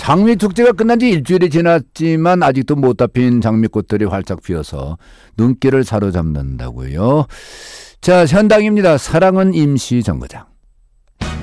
장미축제가 끝난 지 일주일이 지났지만 아직도 못다 핀 장미꽃들이 활짝 피어서 눈길을 사로잡는다고요. 자, 현당입니다. 사랑은 임시 정거장.